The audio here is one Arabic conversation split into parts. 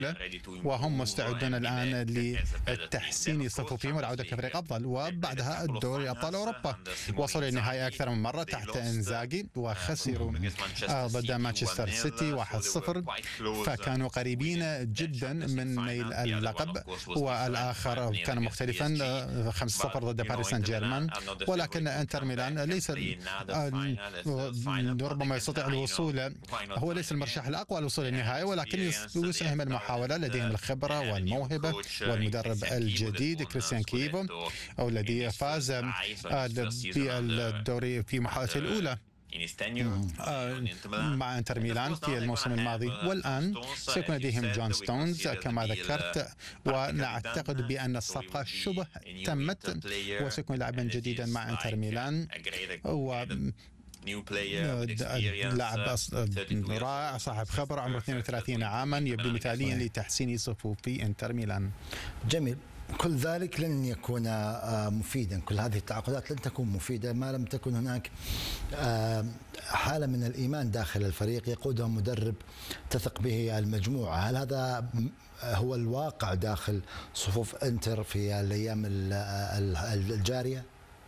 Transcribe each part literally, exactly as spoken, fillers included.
وهم مستعدون الآن لتحسين صفوفهم والعودة كفريق أفضل. وبعدها دوري أبطال أوروبا، وصلوا للنهاية أكثر من مرة تحت إنزاغي وخسروا ضد مانشستر سيتي واحد صفر، فكانوا قريبين جدا من نيل اللقب. والآخر كان مختلفا خمسة صفر ضد باريس سان جيرمان، ولكن انتر ميلان ليس ربما يستطيع الوصول، هو ليس المرشح الأقوى للوصول للنهاية، ولكن يسهم المحاولة. لديهم الخبرة والموهبة والمدرب الجديد كريستيان كيفو الذي فاز بالدوري في محاولته الأولى مع انتر ميلان في الموسم الماضي، والآن سيكون لديهم جون ستونز كما ذكرت، ونعتقد بأن الصفقة شبه تمت وسيكون لاعبا جديدا مع انتر ميلان، و لاعب رائع صاحب خبرة عمره اثنين وثلاثين عاما يبدو مثاليا لتحسين صفوف انتر ميلان. جميل. كل ذلك لن يكون مفيدا، كل هذه التعاقدات لن تكون مفيدة ما لم تكن هناك حالة من الإيمان داخل الفريق يقودها مدرب تثق به المجموعة. هل هذا هو الواقع داخل صفوف انتر في الأيام الجارية؟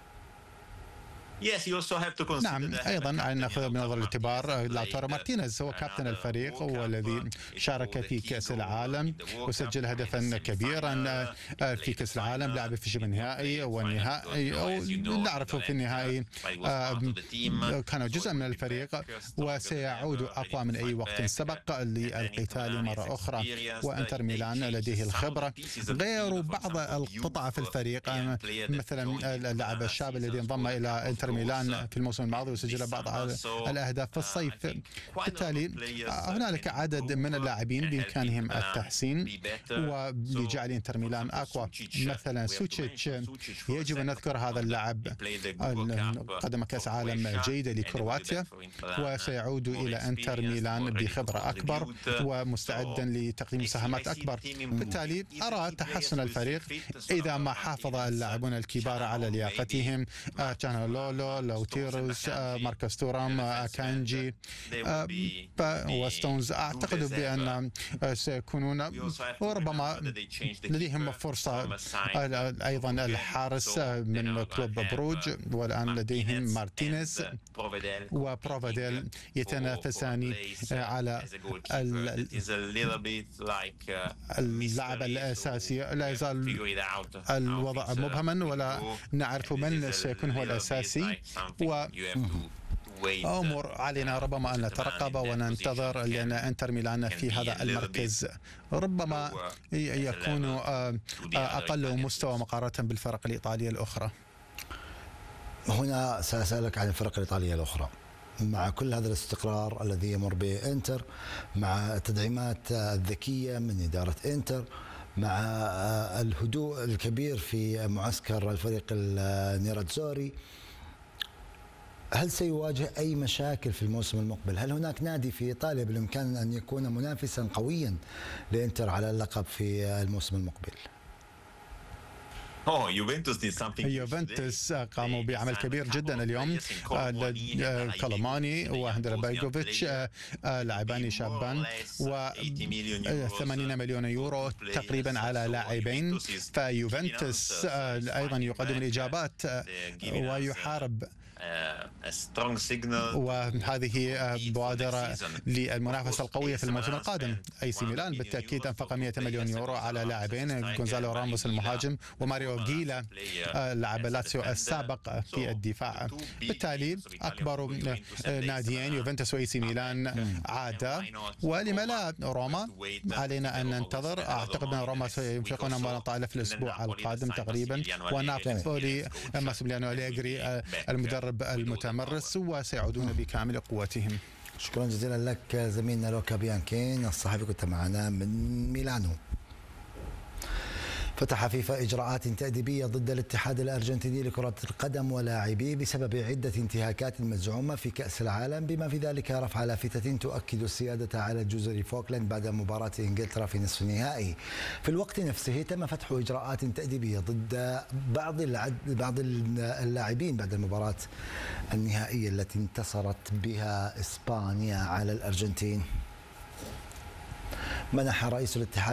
نعم، أيضا علينا نأخذ بنظر الاعتبار لاتورو مارتينيز، هو كابتن الفريق والذي شارك في كأس العالم وسجل هدفا كبيرا في كأس العالم، لعب في شبه النهائي والنهائي أو نعرفه في النهائي، كان جزءا من الفريق وسيعود أقوى من أي وقت سبق للقتال مرة أخرى. وإنتر ميلان لديه الخبرة، غير بعض القطع في الفريق مثلا اللاعب الشاب الذي انضم إلى انتر ميلان في الموسم الماضي وسجل بعض الأهداف في الصيف. بالتالي هنالك عدد من اللاعبين بإمكانهم التحسين ولجعل انتر ميلان أقوى. مثلا سوتشيتش، يجب أن نذكر هذا اللاعب قدم كأس عالم جيدة لكرواتيا وسيعود إلى انتر ميلان بخبرة أكبر ومستعدا لتقديم مساهمات أكبر. بالتالي أرى تحسن الفريق إذا ما حافظ اللاعبون الكبار على لياقتهم، تشانالولو، لوتيروس، ماركوس تورام، أكانجي وستونز. أعتقد بأن سيكونون وربما لديهم فرصة. أيضا الحارس من كلوب بروج، والآن لديهم مارتينيز وبروفاديل يتنافسان على اللاعب الأساسي. لا يزال الوضع مبهما ولا نعرف من سيكون هو الأساسي، وأمور علينا ربما أن نترقب وننتظر، لأن انتر ميلان في هذا المركز ربما يكون أقل مستوى مقارنة بالفرق الإيطالية الأخرى. هنا سأسألك عن الفرق الإيطالية الأخرى مع كل هذا الاستقرار الذي يمر به انتر، مع التدعيمات الذكية من إدارة انتر، مع الهدوء الكبير في معسكر الفريق النيراتزوري، هل سيواجه أي مشاكل في الموسم المقبل؟ هل هناك نادي في إيطاليا بالإمكان أن يكون منافسا قويا لإنتر على اللقب في الموسم المقبل؟ يوفنتوس قاموا بعمل كبير جدا اليوم. كولوماني وهندرا بايغوفيتش لاعبان شابان وثمانين مليون يورو تقريبا على لاعبين. فيوفنتوس أيضا يقدم الإجابات ويحارب، وهذه بوادرة للمنافسة القوية في الموسم القادم. اي سي ميلان بالتأكيد أنفق مئة مليون يورو على لاعبين، غونزالو راموس المهاجم وماريو جيلا لاعب لاتسيو السابق في الدفاع. بالتالي أكبر ناديين يوفنتوس واي سي ميلان عادة، ولما لا روما؟ علينا أن ننتظر. أعتقد أن روما سينفقون أموالا طائلة في الأسبوع القادم تقريبا، ونابولي ماسيميليانو أليغري المدرب المتمرس وسيعودون بكامل قوتهم. شكرا جزيلا لك زميلنا لوكا بيانكين الصحفي، كنت معنا من ميلانو. فتح فيفا إجراءات تأديبية ضد الاتحاد الأرجنتيني لكرة القدم ولاعبيه بسبب عدة انتهاكات مزعومة في كأس العالم، بما في ذلك رفع لافتة تؤكد السيادة على جزر فوكلاند بعد مباراة إنجلترا في نصف النهائي. في الوقت نفسه تم فتح إجراءات تأديبية ضد بعض بعض اللاعبين بعد المباراة النهائية التي انتصرت بها إسبانيا على الأرجنتين. منح رئيس الاتحاد